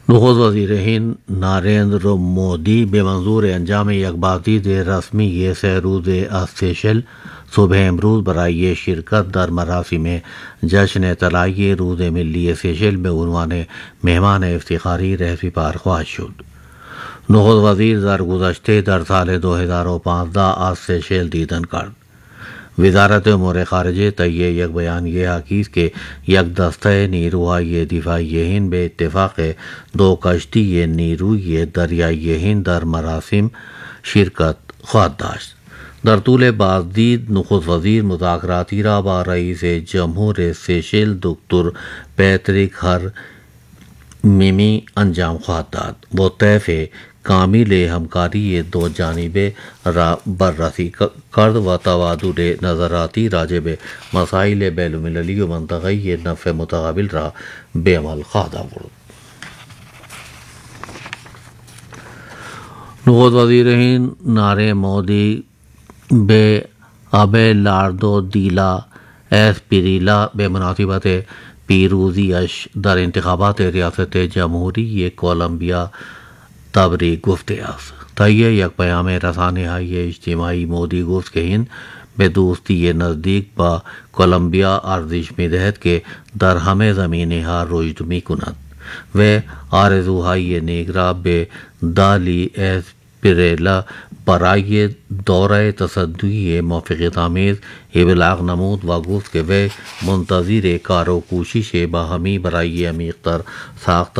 نخست وزیر ہند نریندر مودی بے منظور انجام یک بازدید رسمی یہ سہ-روز سیشل صبح امروز برای شرکت در مراسم جشن طلایی روز ملی سیشل به عنوان مهمان افتخاری رهسپار خواهد شد. نخست وزیر در گذشته در سال 2015 از سیشل دیدن کرد. وزارت امور خارجہ طیہ یک بیان یہ حقیق کہ یک دستہ نیروهای دفاعی ہند به اتفاق دو کشتی نیروی دریایی هند در مراسم شرکت خواهد داشت. در طول بازدید نخست وزیر مذاکراتی را با رئیس جمهور سیشل دکتر پیتریک ہر میمی انجام خواهد داد. وہ طیف کامل ہمکاری دو جانبه را بررسی کرد و تبادل نظراتی راجع مسائل بین المللی و منطقه‌ای نفع متقابل را به عمل خواهد آورد. نخست وزیر هند نریندر مودی به آبیلاردو دیلا اسپریلا به مناسبت پیروزیش در انتخابات ریاست جمهوری کولمبیا تبریک گفته است. طیہ یک پیام رسانه‌های اجتماعی مودی گفت که هند به دوستی نزدیک با کولمبیا ارزش می‌دهد که در همه زمینه‌ها رشد می‌کند و آرزوهای نیک را به دالی اسپریلا برای دوره تصدی موفقیت‌آمیز ابلاغ نمود و گفت که وہ منتظر کار و کوشش باہمی برای عمیق‌تر ساختن